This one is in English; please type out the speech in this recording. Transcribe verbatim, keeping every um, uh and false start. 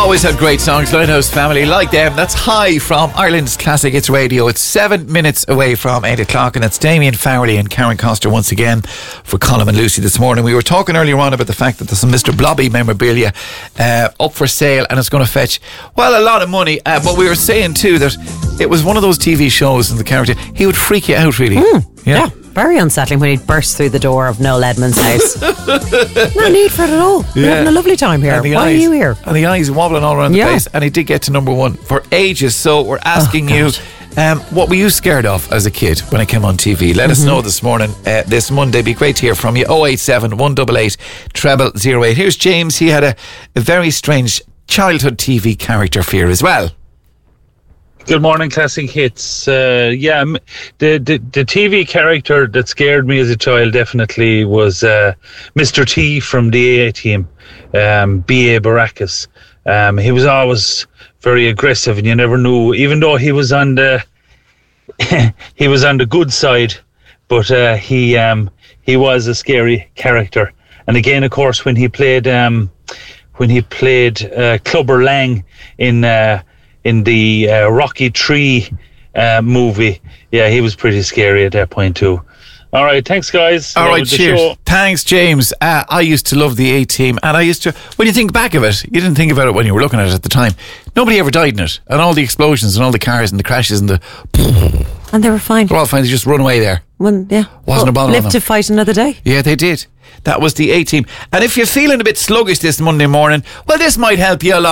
Always had great songs. Lighthouse Family, like them. That's High from Ireland's Classic Hits Radio. It's seven minutes away from eight o'clock, and it's Damien Fowley and Karen Coster once again for Colm and Lucy this morning. We were talking earlier on about the fact that there's some Mister Blobby memorabilia uh, up for sale, and it's going to fetch, well, a lot of money. Uh, but we were saying too that it was one of those T V shows, and the character, he would freak you out, really. Mm, yeah. yeah. Very unsettling when he'd burst through the door of Noel Edmonds' house. No need for it at all. We're yeah. having a lovely time here. Why eyes, are you here? And the eyes wobbling all around yeah. the place. And he did get to number one for ages. So we're asking oh, you, um, what were you scared of as a kid when it came on T V? Let mm-hmm. us know this morning, uh, this Monday. Be great to hear from you. oh eight seven, one eight eight, treble oh eight. Here's James. He had a, a very strange childhood T V character fear as well. Good morning, Classic Hits. Uh, yeah, the, the the T V character that scared me as a child definitely was uh, Mister T from the A Team, um, B A Baracus. Um, he was always very aggressive, and you never knew. Even though he was on the he was on the good side, but uh, he um, he was a scary character. And again, of course, when he played um, when he played uh, Clubber Lang in. Uh, in the uh, Rocky Tree uh, movie. Yeah, he was pretty scary at that point too. All right, thanks guys. All right, cheers. Show. Thanks, James. Uh, I used to love the A-Team, and I used to, when you think back of it, you didn't think about it when you were looking at it at the time. Nobody ever died in it, and all the explosions and all the cars and the crashes and the... And they were fine. They're all fine, they just run away there. When, yeah. Wasn't well, a bother live to fight another day. Yeah, they did. That was the A-Team. And if you're feeling a bit sluggish this Monday morning, well, this might help you along.